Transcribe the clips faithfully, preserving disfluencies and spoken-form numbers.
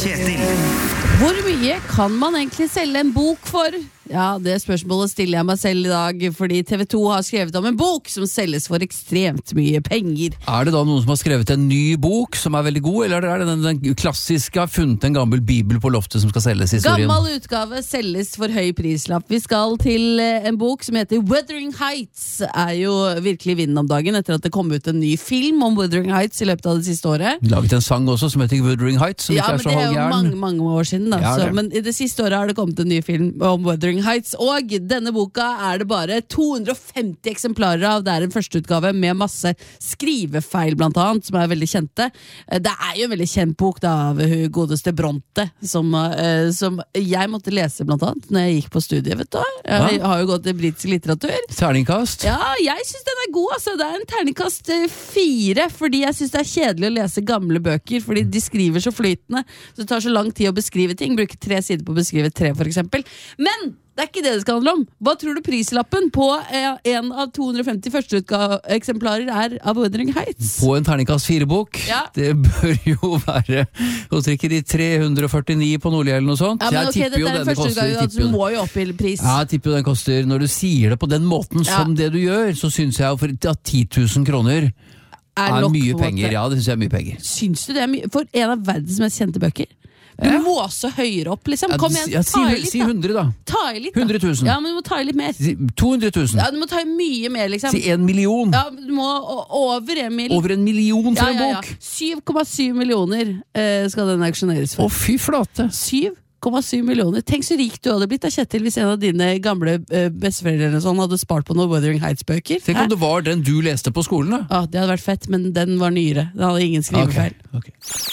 Kjetil. Hvor mye kan man egentlig selge en bok for? Ja, det spørsmålet stiller jeg meg selv i dag, fordi T V to har skrevet om en bok som selges for ekstremt mye penger. Er det da noen som har skrevet en ny bok som er veldig god, eller er det den, den klassiske har funnet en gammel bibel på loftet som skal selges i historien? Gammel utgave selges for høy prislapp. Vi skal til en bok som heter Wuthering Heights. Er jo virkelig vinden om dagen etter at det kom ut en ny film om Wuthering Heights i løpet av det siste året. Laget en sang også som heter Wuthering Heights, som ja, ikke er så halvgjern. Ja, men det er jo mange, mange år siden da. Ja, så, men i det siste året har det kommet en ny film om Wuthering Heights, og denne boka er det bare to hundre og femti eksemplarer av. Det er en førsteutgave med masse skrivefeil blant annet, som er veldig kjente. Det er jo en veldig kjent bok da, av godeste Bronte, som, uh, som jeg måtte lese blant annet når jeg gikk på studiet, vet du. Jeg har jo gått i britisk litteratur. Terningkast? Ja, jeg synes den er god, altså. Det er en terningkast fire, fordi jeg synes det er kjedelig å lese gamle bøker, fordi de skriver så flytende, så det tar så lang tid å beskrive ting, bruker tre sider på å beskrive tre for eksempel. Men det er ikke det det skal handle om. Hva tror du prislappen på en av to hundre og femti førsteeksemplarer er av Wuthering Heights? På en terningkast fire-bok? Ja. Det bør jo være hos ikke de tre hundre og førtini på Nordli eller noe sånt. Ja, men jeg ok, tipper jo dette er en denne koster, førsteutgave, altså, du må jo opp i pris. Ja, jeg tipper jo den koster, når du sier det på den måten Ja. som det du gjør, så synes jeg jo for at ti tusen kroner er, nok, mye på en penger. måte. Ja, det synes jeg er mye penger. Syns du det er mye? For en av verdens mest kjente bøker. Du Ja. må også høyere opp, liksom. Kom igjen, ja, ta si, i litt, si da. hundre da. Ta i litt, da. hundre tusen. Ja, men du må ta i litt mer. Si to hundre tusen. Ja, du må ta i mye mer, liksom. Si en million. Ja, du må o- over en mil. Over en million for ja, en ja, ja. bok. syv komma syv millioner eh, skal den auksjoneres Å, for. fy flate. syv komma syv millioner. Tenk så rik du hadde blitt da, Kjetil, hvis en av dine gamle eh, besteforeldre eller sånn hadde spart på noen Wuthering Heights-bøker. Tenk om det var den du leste på skolen da. Ja, det hadde vært fett, men den var nyere. Den hadde ingen skrivefeil. Ok, ok.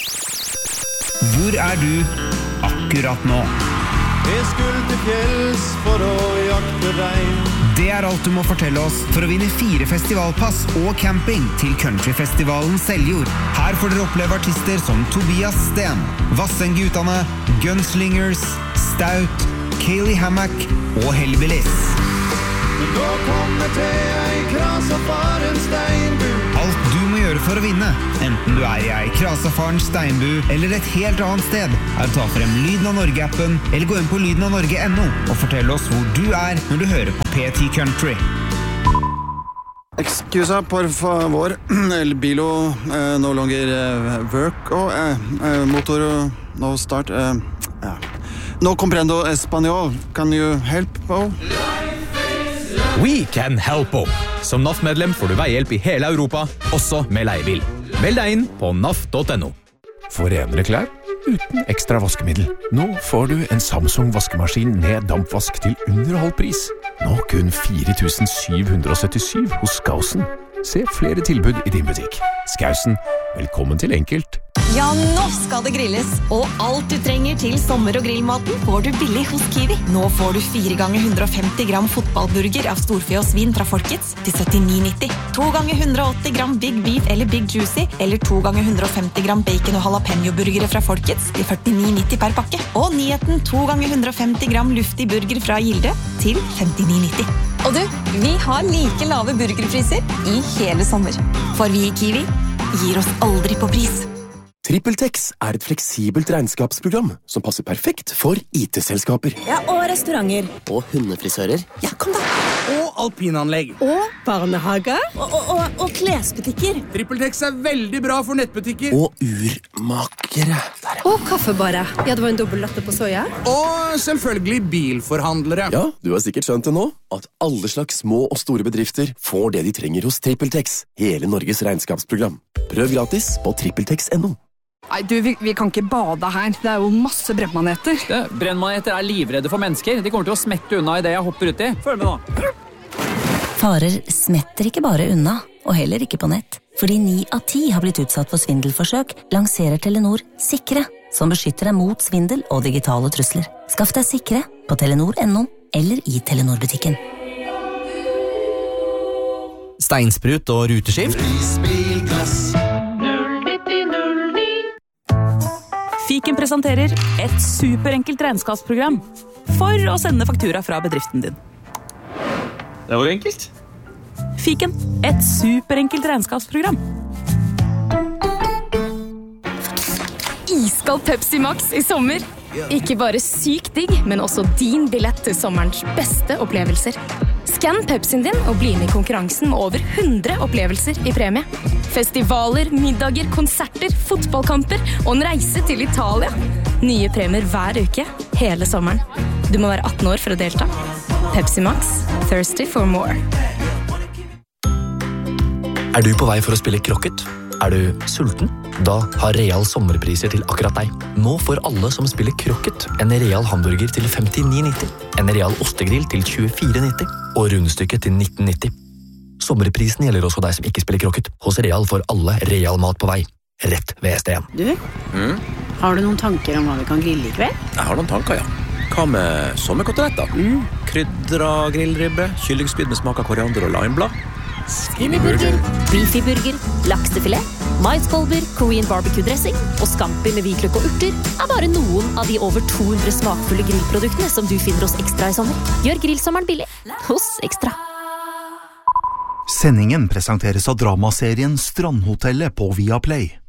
Hvor er du akkurat nå? Jeg skulle til fjells for å jakte rein. Det er alt du må fortelle oss for å vinne fire festivalpass og camping til countryfestivalen Seljord. Her får dere oppleve artister som Tobias Sten, Vassendgutane, Gunslingers, Stout, Kaylee Hammack og Hellbillies. Men da kommer til ei krasafaren steinbu. Alt du må gjøre for å vinne, enten du er i ei krasafaren steinbu eller et helt annet sted, er å ta frem Lyden av Norge-appen eller gå inn på lyden av norge punktum no og fortelle oss hvor du er når du hører på P ti Country. Excusa, por favor. El bilo eh, no longer eh, work. Oh, eh, eh, motor no start. Eh, ja. No comprendo español. Can you help? Oh? We can help you. Som N A F-medlem får du veihjelp i hele Europa, også med leiebil. Meld deg inn på N A F punktum no. For renere klær uten ekstra vaskemiddel. Nå får du en Samsung vaskemaskin med dampvask til under halv pris. Nå kun fire tusen syv hundre og syttisju hos Skausen. Se flere tilbud i din butikk. Skausen, velkommen til enkelt. Ja, nå skal det grilles, og alt du trenger til sommer- og grillmaten får du billig hos Kiwi. Nå får du fire ganger hundre og femti gram fotballburger av storfe og svin fra Folkets til syttini nitti. to ganger hundre og åtti gram Big Beef eller Big Juicy, eller to ganger hundre og femti gram bacon og jalapeno-burgere fra Folkets til førtini nitti per pakke. Og nyheten to ganger hundre og femti gram luftig burger fra Gilde til femtini nitti. Og du, vi har like lave burgerpriser i hele sommer. For vi i Kiwi gir oss aldri på pris. TrippelTex er et fleksibelt regnskapsprogram som passer perfekt for I T-selskaper. Ja, og restauranter. Og hundefrisører. Ja, kom da. Og alpinanlegg. Og barnehage. Og, og, og, og klesbutikker. TrippelTex er veldig bra for nettbutikker. Og urmakere. Der. Og kaffebare. Ja, det var en dobbelt latte på soja. Og selvfølgelig bilforhandlere. Ja, du har sikkert skjønt det nå, at alle slags små og store bedrifter får det de trenger hos TrippelTex. Hele Norges regnskapsprogram. Prøv gratis på trippeltex punktum no. Nei, du, vi, vi kan ikke bade her. Det er jo masse brennmaneter. Ja, brennmaneter er livredde for mennesker. De kommer til å smette unna i det jeg hopper ut i. Følg med nå. Farer smetter ikke bare unna, og heller ikke på nett. Fordi ni av ti har blitt utsatt for svindelforsøk, lanserer Telenor Sikre, som beskytter deg mot svindel og digitale trusler. Skaff deg Sikre på telenor punktum no eller i Telenor-butikken. Steinsprut og ruteskift. Fiken presenterer et superenkelt regnskapsprogram for å sende faktura fra bedriften din. Det var enkelt. Fiken, et superenkelt regnskapsprogram. Is skal Pepsi Max I sommer. Ikke bare sykt digg, men også din billett til sommerens beste opplevelser. Skann Pepsien din og bli med I konkurransen med over hundre opplevelser I premie. Festivaler, middager, konserter, fotballkamper og en reise til Italia. Nye premier hver uke, hele sommeren. Du må være atten år for å delta. Pepsi Max, thirsty for more. Er du på vei for å spille krokket? Er du sulten? Da har Real sommerpriser til akkurat deg. Nå får alle som spiller krokket en Real hamburger til femtini nitti, en Real ostegrill til tjuefire nitti og rundstykket til nitten nitti. Sommerprisen gjelder også deg som ikke spiller krokket. Hos Real får alle Real mat på vei. Rett ved S D en. Du, mm? Har du noen tanker om hva vi kan grille I kveld? Jeg har noen tanker, ja. Hva med sommerkoteletter? Mm. Krydra grillribbe, kyllingspyd med smak av koriander og limeblad. Skinnyburger, beefyburger, laksefilet, maiskolber, Korean barbecue-dressing og scampi med hvitløk og urter er bare noen av de over to hundre smakfulle grillproduktene som du finner hos Extra I sommer. Gjør grillsommeren billig hos Extra. Sendingen presenteres av dramaserien Strandhotellet på Viaplay.